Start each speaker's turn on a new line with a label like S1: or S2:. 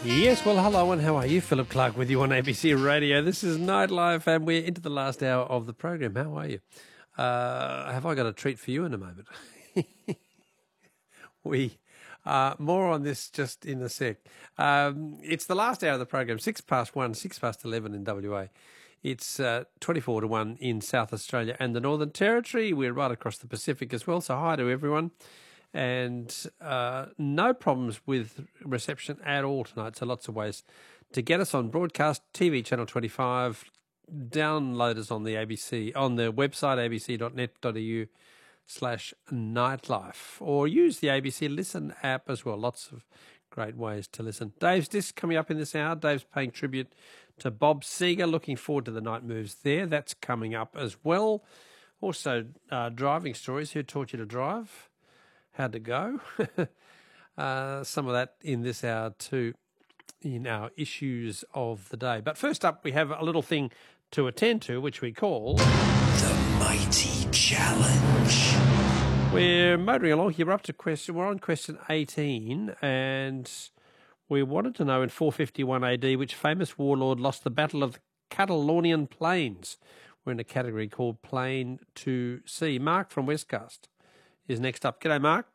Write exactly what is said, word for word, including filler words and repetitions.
S1: Yes, well, hello and how are you? Philip Clark with you on A B C Radio. This is Nightlife and we're into the last hour of the program. How are you? Uh, have I got a treat for you in a moment? we uh, more on this just in a sec. Um, it's the last hour of the program, six past one, six past eleven in W A. It's uh, twenty-four to one in South Australia and the Northern Territory. We're right across the Pacific as well, so hi to everyone. And uh, no problems with reception at all tonight. So lots of ways to get us on broadcast, T V channel twenty-five, download us on the A B C, on the website a b c dot net dot a u slash nightlife, or use the A B C Listen app as well. Lots of great ways to listen. Dave's Disc coming up in this hour. Dave's paying tribute to Bob Seger. Looking forward to the night moves there. That's coming up as well. Also, uh, driving stories. Who taught you to drive? How'd to go? uh, some of that in this hour too, in our issues of the day. But first up, we have a little thing to attend to, which we call
S2: The Mighty Challenge.
S1: We're motoring along here. We're up to question. We're on question eighteen, and we wanted to know in four fifty-one A D which famous warlord lost the Battle of the Catalonian Plains. We're in a category called Plain to Sea. Mark from Westcast is next up. G'day, Mark.